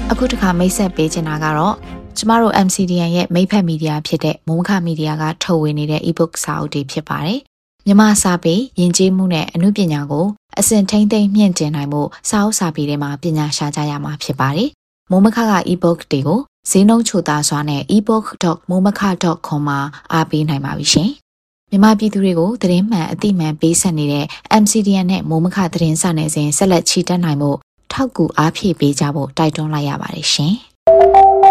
အခုတစ်ခါမိတ်ဆက်ပေးချင်တာကတော့ကျမတို့ MCDN ရဲ့မိတ်ဖက်မီဒီယာဖြစ်တဲ့မိုးမခမီဒီယာကထုတ်ဝေနေတဲ့ ebook စာအုပ်တွေဖြစ်ပါတယ်။မြန်မာစာပေယဉ်ကျေးမှုနဲ့အမှုပညာကိုအစဉ်ထိန်းသိမ်းမြင့်တင်နိုင်မှုစာအုပ်စာပေတွေမှာပညာရှာကြရမှာဖြစ်ပါတယ်။မိုးမခက ebook တွေကိုဈေးနှုန်းချိုသာစွာနဲ့ ebook.momaka.com မှာအားပေးနိုင်ပါပြီရှင်။မြန်မာပြည်သူတွေကိုသတင်းမှန်အသိမှန်ပေးဆက်နေတဲ့ MCDN နဲ့မိုးမခသတင်းစာနယ်စဉ်ဆက်လက်ချီတက်နိုင်မှုထောက်ကူအားဖြည့်ပေးကြဖို့တိုက်တွန်းလိုက်ရပါတယ်ရှင်။